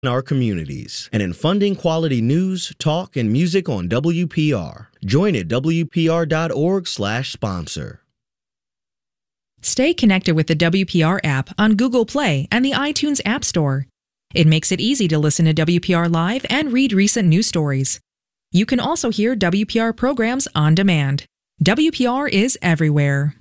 in our communities and in funding quality news, talk, and music on WPR. Join at WPR.org/sponsor. Stay connected with the WPR app on Google Play and the iTunes App Store. It makes it easy to listen to WPR Live and read recent news stories. You can also hear WPR programs on demand. WPR is everywhere.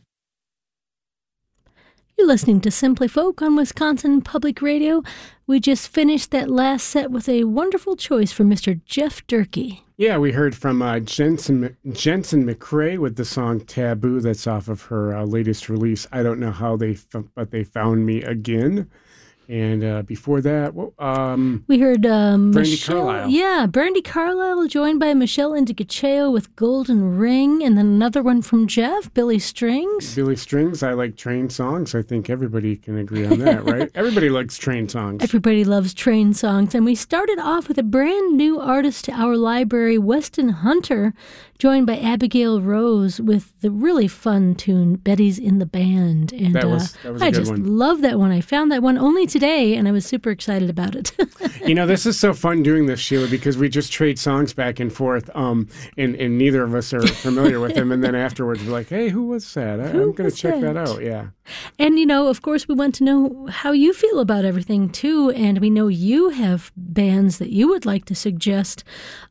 You're listening to Simply Folk on Wisconsin Public Radio. We just finished that last set with a wonderful choice from Mr. Jeff Durkee. Yeah, we heard from Jensen McCrae with the song Taboo. That's off of her latest release. I don't know how but they found me again. And before that, we heard Brandy Carlisle. Yeah, Brandy Carlisle joined by Michelle Indigacheo with Golden Ring. And then another one from Jeff, Billy Strings. Billy Strings. I like train songs. I think everybody can agree on that, right? Everybody likes train songs. Everybody loves train songs. And we started off with a brand new artist to our library, Weston Hunter, joined by Abigail Rose with the really fun tune, Betty's in the Band. And that was a I good just one. love that one. I found that one only today, and I was super excited about it. You know, this is so fun doing this, Sheila, because we just trade songs back and forth, and neither of us are familiar with them. And then afterwards, we're like, hey, who was that? I'm going to check that out, yeah. And, you know, of course, we want to know how you feel about everything, too. And we know you have bands that you would like to suggest.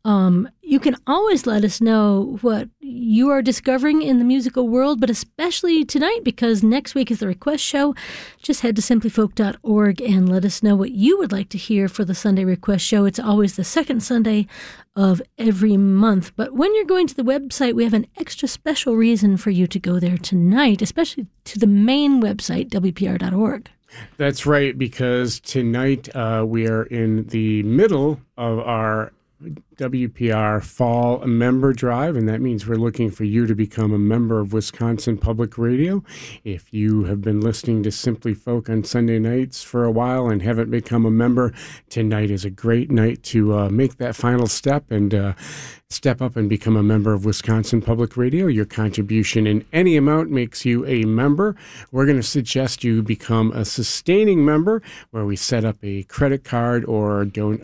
You can always let us know what you are discovering in the musical world, but especially tonight, because next week is the request show. Just head to simplyfolk.org and let us know what you would like to hear for the Sunday request show. It's always the second Sunday of every month. But when you're going to the website, we have an extra special reason for you to go there tonight, especially to the main website, WPR.org. That's right, because tonight we are in the middle of our WPR Fall Member Drive, and that means we're looking for you to become a member of Wisconsin Public Radio. If you have been listening to Simply Folk on Sunday nights for a while and haven't become a member, tonight is a great night to make that final step and step up and become a member of Wisconsin Public Radio. Your contribution in any amount makes you a member. We're going to suggest you become a sustaining member, where we set up a credit card or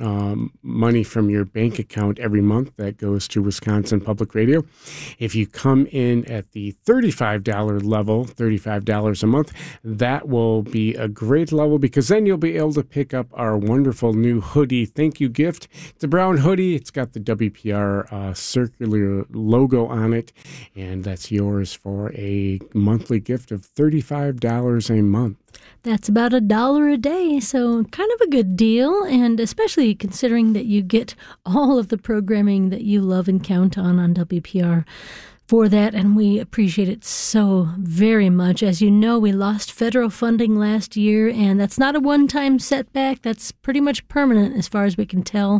money from your bank account every month that goes to Wisconsin Public Radio. If you come in at the $35 level, $35 a month, that will be a great level, because then you'll be able to pick up our wonderful new hoodie thank you gift. It's a brown hoodie. It's got the WPR circular logo on it, and that's yours for a monthly gift of $35 a month. That's about $1 a day, so kind of a good deal, and especially considering that you get all of the programming that you love and count on WPR for that, and we appreciate it so very much. As you know, we lost federal funding last year, and that's not a one-time setback. That's pretty much permanent as far as we can tell.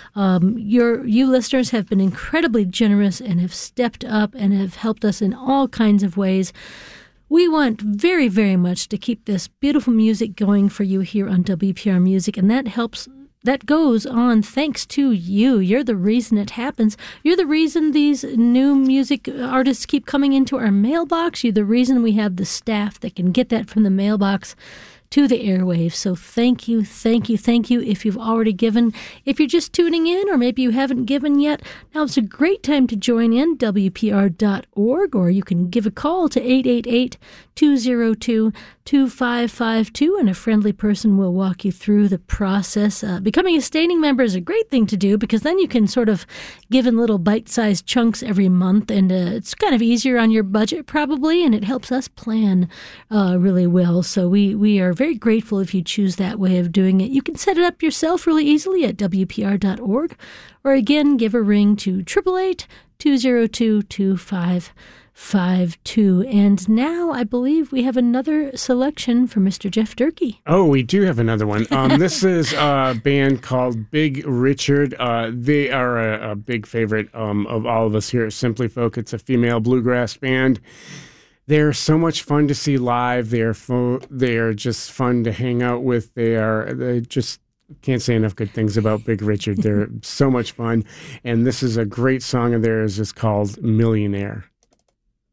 You listeners have been incredibly generous and have stepped up and have helped us in all kinds of ways. We want very, very much to keep this beautiful music going for you here on WPR Music, and that goes on thanks to you. You're the reason it happens. You're the reason these new music artists keep coming into our mailbox. You're the reason we have the staff that can get that from the mailbox to the airwaves. So thank you, thank you, thank you if you've already given. If you're just tuning in, or maybe you haven't given yet, now it's a great time to join in, WPR.org, or you can give a call to 888-202-2552, and a friendly person will walk you through the process. Becoming a sustaining member is a great thing to do, because then you can sort of give in little bite-sized chunks every month, and it's kind of easier on your budget probably, and it helps us plan really well. So we are very grateful if you choose that way of doing it. You can set it up yourself really easily at WPR.org, or again, give a ring to 888-202-2552. And now I believe we have another selection for Mr. Jeff Durkee. Oh, we do have another one. This is a band called Big Richard. They are a big favorite of all of us here at Simply Folk. It's a female bluegrass band. They're so much fun to see live. They are just fun to hang out with. They just can't say enough good things about Big Richard. They're so much fun. And this is a great song of theirs. It's called Millionaire.